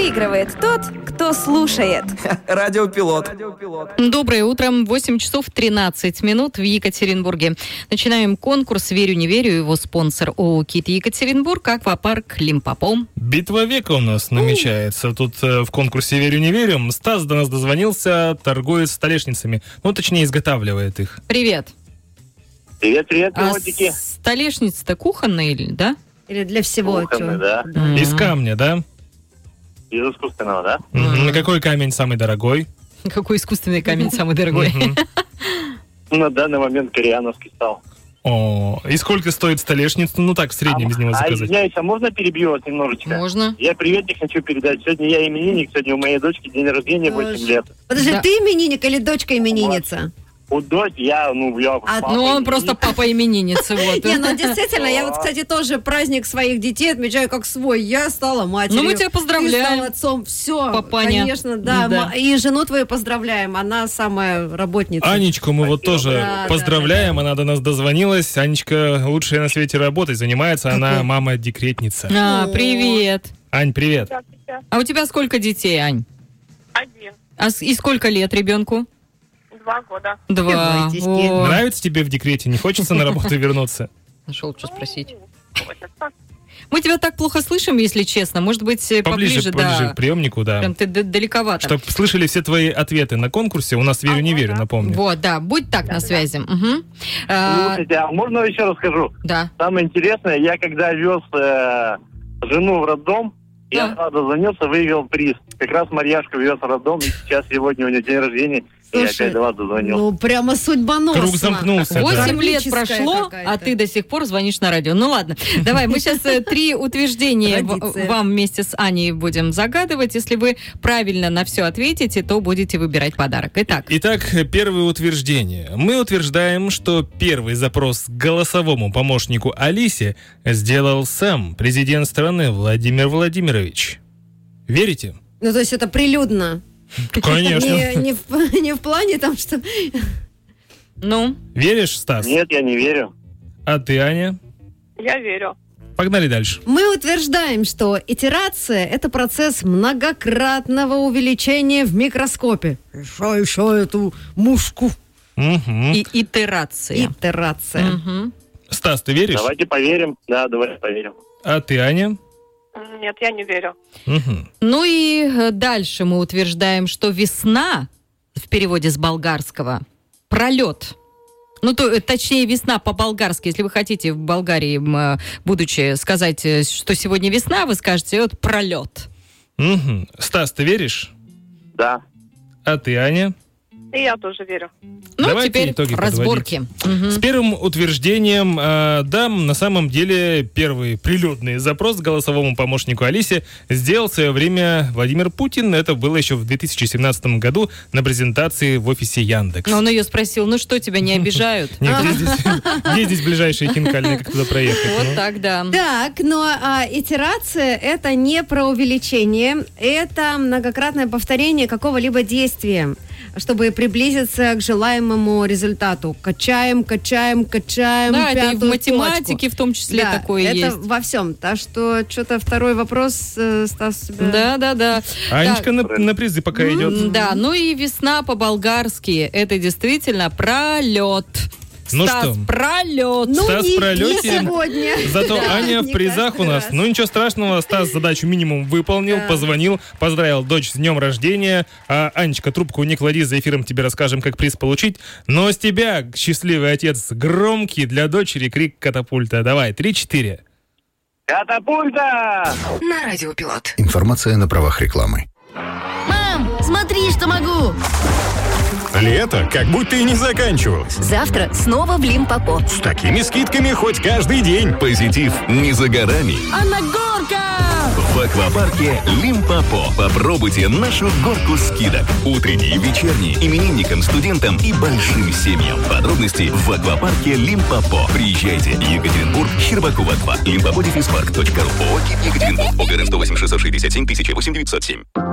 Выигрывает тот, кто слушает. Радиопилот. Доброе утро. 8 часов 13 минут в Екатеринбурге. Начинаем конкурс «Верю, не верю». Его спонсор ООО «КИТ Екатеринбург», аквапарк «Лимпопо». Битва века у нас намечается. Тут в конкурсе «Верю, не верю». Стас до нас дозвонился, торгует столешницами. Ну, точнее, изготавливает их. Привет. Привет, А пилотики. столешница-то кухонная, да? Или для всего? Кухонный, да. Из камня, да? Из искусственного, да? Какой камень самый дорогой? Какой искусственный камень самый дорогой? На данный момент кореановский стал. О, и сколько стоит столешница? Ну так, в среднем из него заказать. Извиняюсь, а можно перебью вас немножечко? Можно. Я приветик хочу передать. Сегодня я именинник, сегодня у моей дочки день рождения, 8 лет. Подожди, Да. ты именинник или дочка именинница? У дочь я. папа Ну, он именинник. просто папа именинницы. Вот. Не, ну действительно, я вот, кстати, тоже праздник своих детей отмечаю как свой. Я стала матерью. Ну, мы тебя поздравляем. Ты стал отцом. Все, Папаня. конечно, да. Да. И жену твою поздравляем. Она самая работница. Анечку мы вот тоже Да, поздравляем. Она до нас дозвонилась. Анечка лучшая на свете работой занимается. Она мама-декретница. Привет. Ань, привет. А у тебя сколько детей, Ань? 1, И сколько лет ребенку? 2 года. 2. Ой, О, Нравится тебе в декрете? Не хочется на работу вернуться? Нашел, что спросить. Хочется. Мы тебя так плохо слышим, если честно. Может быть, Поближе да. к приемнику, да. Прям ты далековато. Чтобы слышали все твои ответы на конкурсе. У нас «Верю, не верю», напомню. Вот, да, будь так на связи. Угу. Слушайте, а можно еще расскажу? Да. Самое интересное, я когда вез жену в роддом, я сразу дозвонился, выиграл приз. Как раз Марьяшку вез в роддом, и сейчас сегодня у нее день рождения. И я Слушай, опять до вас дозвонился. Ну, прямо судьбоносно. Круг замкнулся, да. 8 лет Кармическая прошло, какая-то. а ты до сих пор звонишь на радио. Ну ладно, давай, мы сейчас 3 утверждения Традиция. вам вместе с Аней будем загадывать. Если вы правильно на все ответите, то будете выбирать подарок. Итак, первое утверждение. Мы утверждаем, что первый запрос к голосовому помощнику Алисе сделал сам президент страны Владимир Владимирович. Верите? Ну, то есть это прилюдно. Конечно. Не в плане там, что... Ну, Веришь, Стас? Нет, я не верю. А ты, Аня? Я верю. Погнали дальше. Мы утверждаем, что итерация – это процесс многократного увеличения в микроскопе. Еще эту мушку. Мгм. и итерация. Итерация. Мгм. Стас, ты веришь? Давайте поверим. Да, давайте поверим. А ты, Аня? Нет, я не верю. Мгм. Ну и дальше мы утверждаем, что весна, в переводе с болгарского, пролет. Ну, точнее, весна по-болгарски. Если вы хотите в Болгарии, будучи, сказать, что сегодня весна, вы скажете, вот пролет. Мгм. Стас, ты веришь? Да. А ты, Аня? И я тоже верю. Ну, Давайте теперь итоги разборки. С первым утверждением, да, на самом деле первый прилюдный запрос к голосовому помощнику Алисе сделал в свое время Владимир Путин. Это было еще в 2017 году на презентации в офисе Яндекс. Он ее спросил, ну что, тебя не обижают? Где здесь ближайшие хинкальные, как туда проехать? Вот Ну. так, да. Так, но итерация – это не про увеличение, это многократное повторение какого-либо действия, чтобы приблизиться к желаемому результату. Качаем. Да, это и в пятую математике точку. в том числе Да, такое это есть. во всем. Так что что-то второй вопрос, Стас. Да. Анечка на призы пока идет. Да, ну и весна по-болгарски. Это действительно пролет. Ну Стас, что? пролет. Ну, Стас не пролете. сегодня. Зато Да, Аня в не призах каждый у нас. раз. Ну ничего страшного, Стас задачу минимум выполнил, Да. позвонил, поздравил дочь с днем рождения. А Анечка, трубку не клади, за эфиром тебе расскажем, как приз получить. Но с тебя, счастливый отец, громкий для дочери крик катапульта. Давай, 3-4. Катапульта! На Радиопилот. Информация на правах рекламы. Мам, смотри, что могу! Лето как будто и не заканчивалось. Завтра снова в Лимпопо. С такими скидками хоть каждый день. Позитив не за горами. А на горках! В аквапарке Лимпопо. Попробуйте нашу горку скидок. Утренние, вечерние, именинникам, студентам и большим семьям. Подробности в аквапарке Лимпопо. Приезжайте. Екатеринбург, Щербакова 2. Limpopo-парк.ру. ООО «КИТ Екатеринбург». ОГРН 108 667 1008 907.